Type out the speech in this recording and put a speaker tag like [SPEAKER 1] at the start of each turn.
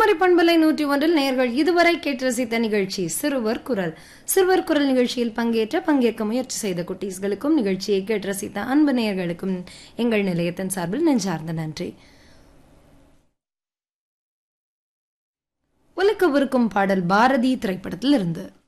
[SPEAKER 1] குமரி பண்பலை 101 நேயர்கள் இதுவரை கேட்டு ரசித்த நிகழ்ச்சி சிறுவர் குரல். சிறுவர் குரல் நிகழ்ச்சியில் பங்கேற்க முயற்சி செய்த குட்டீஸ்களுக்கும் நிகழ்ச்சியை கேட்டு ரசித்த அன்பு நேயர்களுக்கும் எங்கள் நிலையத்தின் சார்பில் நெஞ்சார்ந்த நன்றி. ஒலிக்கவிருக்கும் பாடல் பாரதி திரைப்படத்தில் இருந்து.